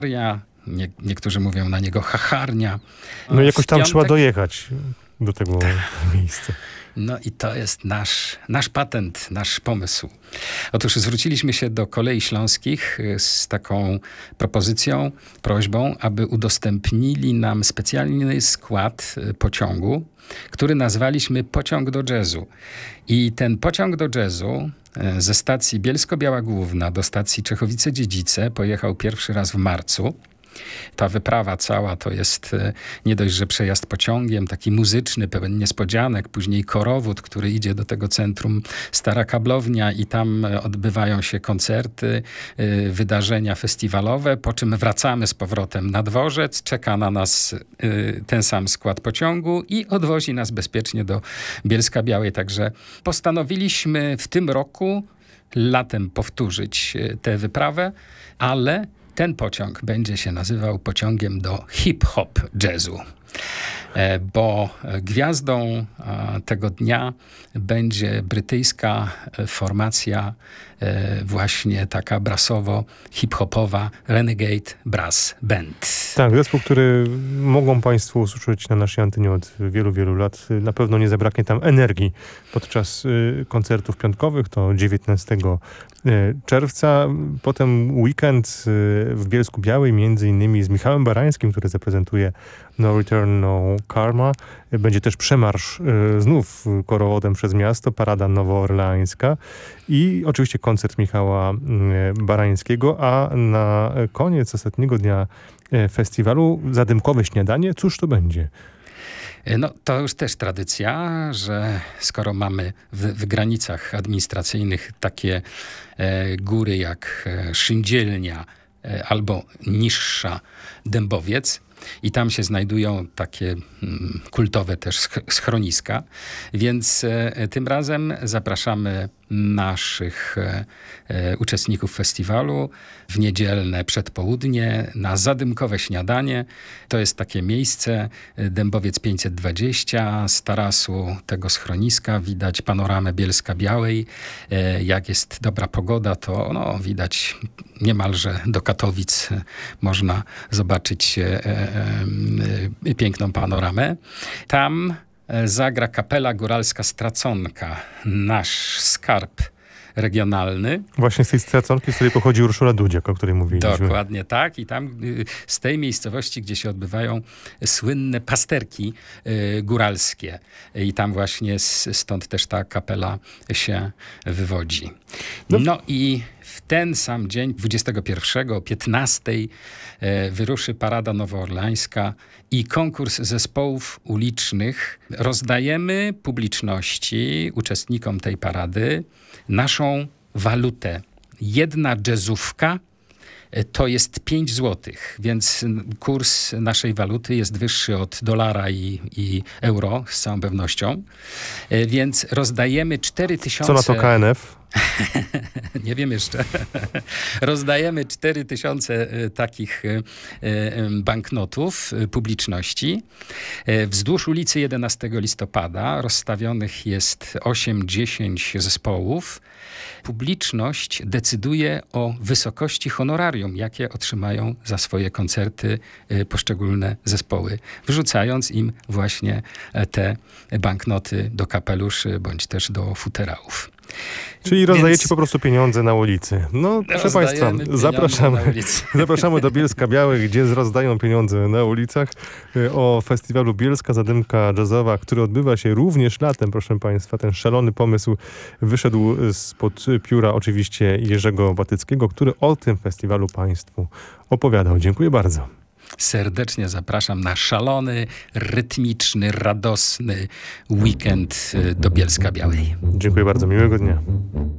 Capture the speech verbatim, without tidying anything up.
Nie, niektórzy mówią na niego chacharnia. No jakoś tam piątek... trzeba dojechać do tego miejsca. No i to jest nasz, nasz patent, nasz pomysł. Otóż zwróciliśmy się do Kolei Śląskich z taką propozycją, prośbą, aby udostępnili nam specjalny skład pociągu, który nazwaliśmy Pociąg do Jazzu. I ten pociąg do jazzu ze stacji Bielsko-Biała Główna do stacji Czechowice-Dziedzice pojechał pierwszy raz w marcu. Ta wyprawa cała to jest nie dość, że przejazd pociągiem, taki muzyczny, pełen niespodzianek, później korowód, który idzie do tego centrum Stara Kablownia i tam odbywają się koncerty, wydarzenia festiwalowe, po czym wracamy z powrotem na dworzec, czeka na nas ten sam skład pociągu i odwozi nas bezpiecznie do Bielska-Białej. Także postanowiliśmy w tym roku latem powtórzyć tę wyprawę, ale ten pociąg będzie się nazywał pociągiem do hip-hop jazzu, bo gwiazdą tego dnia będzie brytyjska formacja właśnie taka brasowo-hip-hopowa Renegade Brass Band. Tak, zespół, który mogą Państwo usłyszeć na naszej antenie od wielu, wielu lat. Na pewno nie zabraknie tam energii podczas koncertów piątkowych, to dziewiętnastego czerwca. Potem weekend w Bielsku Białej, między innymi z Michałem Barańskim, który zaprezentuje No Return, No Karma. Będzie też przemarsz znów korowodem przez miasto, parada nowoorleańska i oczywiście koncert Michała Barańskiego, a na koniec ostatniego dnia festiwalu zadymkowe śniadanie. Cóż to będzie? No to już też tradycja, że skoro mamy w, w granicach administracyjnych takie e, góry jak e, Szyndzielnia e, albo niższa Dębowiec, i tam się znajdują takie mm, kultowe też schroniska, więc e, tym razem zapraszamy naszych e, e, uczestników festiwalu w niedzielne przedpołudnie na zadymkowe śniadanie. To jest takie miejsce, Dębowiec pięćset dwadzieścia, z tarasu tego schroniska widać panoramę Bielska-Białej. E, jak jest dobra pogoda, to no, widać niemalże do Katowic można zobaczyć e, e, piękną panoramę. Tam zagra kapela góralska Straconka, nasz skarb regionalny. Właśnie z tej Straconki, z której pochodzi Urszula Dudziak, o której mówiliśmy. Dokładnie tak. I tam z tej miejscowości, gdzie się odbywają słynne pasterki góralskie. I tam właśnie stąd też ta kapela się wywodzi. No, no i w ten sam dzień, dwudziestego pierwszego o piętnastej wyruszy parada nowoorleańska i konkurs zespołów ulicznych. Rozdajemy publiczności, uczestnikom tej parady, naszą walutę. Jedna jazzówka to jest pięć złotych, więc kurs naszej waluty jest wyższy od dolara i, i euro z całą pewnością. Więc rozdajemy cztery tysiące... Co na to K N F? Nie wiem jeszcze. Rozdajemy cztery tysiące takich banknotów publiczności. Wzdłuż ulicy jedenastego listopada rozstawionych jest osiem dziesięć zespołów. Publiczność decyduje o wysokości honorarium, jakie otrzymają za swoje koncerty poszczególne zespoły, wrzucając im właśnie te banknoty do kapeluszy bądź też do futerałów. Czyli rozdajecie Więc... po prostu pieniądze na ulicy. No, proszę Państwa, zapraszamy, zapraszamy do Bielska Białej, gdzie rozdają pieniądze na ulicach. O festiwalu Bielska Zadymka Jazzowa, który odbywa się również latem, proszę Państwa. Ten szalony pomysł wyszedł spod pióra oczywiście Jerzego Batyckiego, który o tym festiwalu Państwu opowiadał. Dziękuję bardzo. Serdecznie zapraszam na szalony, rytmiczny, radosny weekend do Bielska Białej. Dziękuję bardzo, miłego dnia.